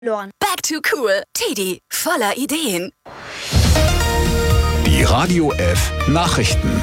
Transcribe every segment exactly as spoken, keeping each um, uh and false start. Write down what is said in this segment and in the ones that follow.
Back to cool. Teddy, voller Ideen. Die Radio F Nachrichten.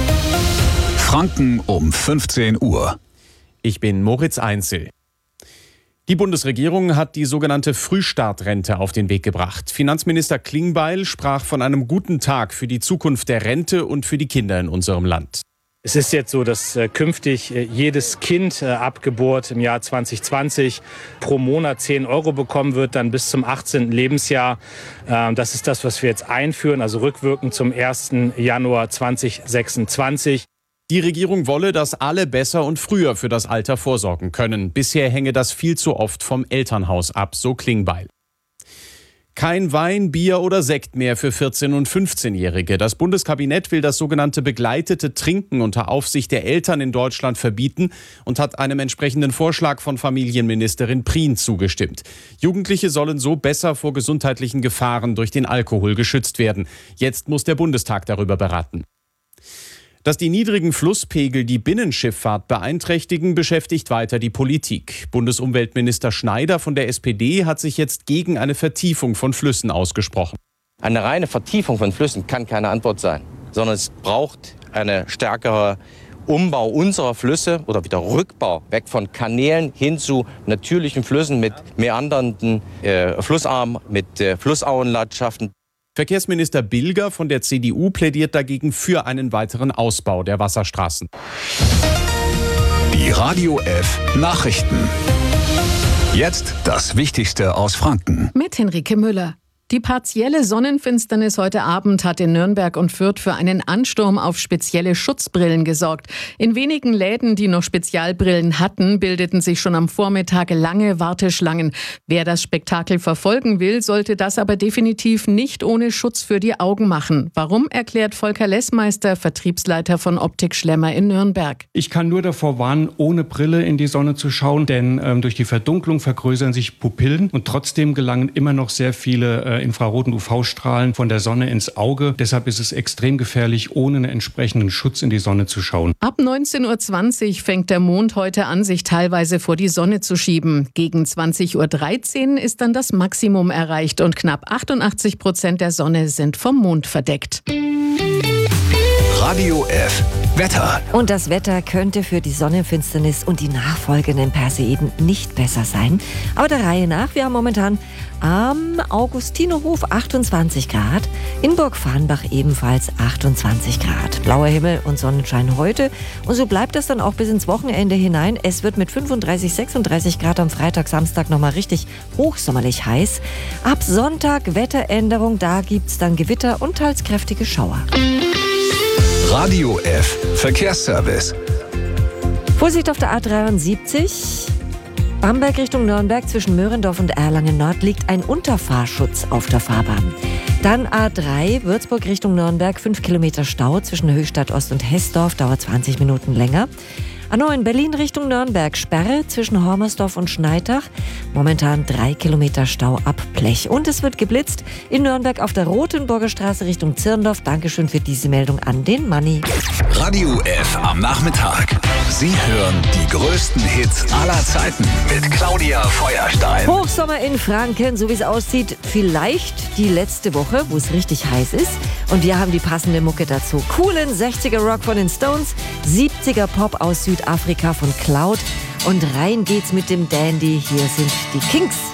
Franken um fünfzehn Uhr. Ich bin Moritz Einzel. Die Bundesregierung hat die sogenannte Frühstartrente auf den Weg gebracht. Finanzminister Klingbeil sprach von einem guten Tag für die Zukunft der Rente und für die Kinder in unserem Land. Es ist jetzt so, dass äh, künftig äh, jedes Kind äh, ab Geburt im Jahr zwanzig zwanzig pro Monat zehn Euro bekommen wird, dann bis zum achtzehnten Lebensjahr. Äh, das ist das, was wir jetzt einführen, also rückwirkend zum ersten Januar zweitausendsechsundzwanzig. Die Regierung wolle, dass alle besser und früher für das Alter vorsorgen können. Bisher hänge das viel zu oft vom Elternhaus ab, so Klingbeil. Kein Wein, Bier oder Sekt mehr für vierzehn- und fünfzehnjährige. Das Bundeskabinett will das sogenannte begleitete Trinken unter Aufsicht der Eltern in Deutschland verbieten und hat einem entsprechenden Vorschlag von Familienministerin Prien zugestimmt. Jugendliche sollen so besser vor gesundheitlichen Gefahren durch den Alkohol geschützt werden. Jetzt muss der Bundestag darüber beraten. Dass die niedrigen Flusspegel die Binnenschifffahrt beeinträchtigen, beschäftigt weiter die Politik. Bundesumweltminister Schneider von der S P D hat sich jetzt gegen eine Vertiefung von Flüssen ausgesprochen. Eine reine Vertiefung von Flüssen kann keine Antwort sein, sondern es braucht eine stärkere Umbau unserer Flüsse oder wieder Rückbau weg von Kanälen hin zu natürlichen Flüssen mit meandernden äh, Flussarmen, mit äh, Flussauenlandschaften. Verkehrsminister Bilger von der C D U plädiert dagegen für einen weiteren Ausbau der Wasserstraßen. Die Radio F Nachrichten. Jetzt das Wichtigste aus Franken. Mit Henrike Müller. Die partielle Sonnenfinsternis heute Abend hat in Nürnberg und Fürth für einen Ansturm auf spezielle Schutzbrillen gesorgt. In wenigen Läden, die noch Spezialbrillen hatten, bildeten sich schon am Vormittag lange Warteschlangen. Wer das Spektakel verfolgen will, sollte das aber definitiv nicht ohne Schutz für die Augen machen. Warum, erklärt Volker Lessmeister, Vertriebsleiter von Optik Schlemmer in Nürnberg. Ich kann nur davor warnen, ohne Brille in die Sonne zu schauen, denn ähm, durch die Verdunklung vergrößern sich Pupillen und trotzdem gelangen immer noch sehr viele äh, infraroten U V-Strahlen von der Sonne ins Auge. Deshalb ist es extrem gefährlich, ohne einen entsprechenden Schutz in die Sonne zu schauen. Ab neunzehn Uhr zwanzig fängt der Mond heute an, sich teilweise vor die Sonne zu schieben. Gegen zwanzig Uhr dreizehn ist dann das Maximum erreicht und knapp achtundachtzig Prozent der Sonne sind vom Mond verdeckt. Radio F Wetter. Und das Wetter könnte für die Sonnenfinsternis und die nachfolgenden Perseiden nicht besser sein. Aber der Reihe nach, wir haben momentan am Augustinerhof achtundzwanzig Grad, in Burg Farnbach ebenfalls achtundzwanzig Grad. Blauer Himmel und Sonnenschein heute. Und so bleibt das dann auch bis ins Wochenende hinein. Es wird mit fünfunddreißig, sechsunddreißig Grad am Freitag, Samstag nochmal richtig hochsommerlich heiß. Ab Sonntag Wetteränderung, da gibt's dann Gewitter und teils kräftige Schauer. Radio F Verkehrsservice. Vorsicht auf der A dreiundsiebzig. Bamberg Richtung Nürnberg zwischen Möhrendorf und Erlangen Nord liegt ein Unterfahrschutz auf der Fahrbahn. Dann A drei, Würzburg Richtung Nürnberg, fünf Kilometer Stau zwischen Höchstadt Ost und Hessdorf, dauert zwanzig Minuten länger. A neun, Berlin Richtung Nürnberg, Sperre zwischen Hormersdorf und Schneidach. Momentan drei Kilometer Stau ab Blech. Und es wird geblitzt in Nürnberg auf der Rotenburger Straße Richtung Zirndorf. Dankeschön für diese Meldung an den Manni. Radio F am Nachmittag. Sie hören die größten Hits aller Zeiten mit Claudia Feuerstein. Hochsommer in Franken, so wie es aussieht, vielleicht die letzte Woche, wo es richtig heiß ist. Und wir haben die passende Mucke dazu. Coolen sechziger Rock von den Stones, siebziger Pop aus Südafrika von Cloud. Und rein geht's mit dem Dandy. Hier sind die Kings.